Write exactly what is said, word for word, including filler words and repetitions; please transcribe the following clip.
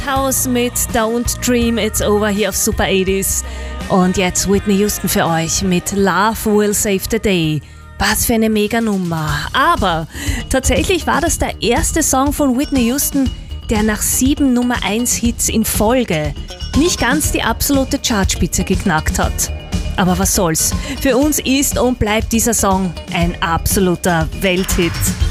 House mit Don't Dream It's Over hier auf Super achtziger. Und jetzt Whitney Houston für euch mit Love Will Save the Day. Was für eine Mega-Nummer. Aber tatsächlich war das der erste Song von Whitney Houston, der nach sieben Nummer eins Hits in Folge nicht ganz die absolute Chartspitze geknackt hat. Aber was soll's? Für uns ist und bleibt dieser Song ein absoluter Welthit.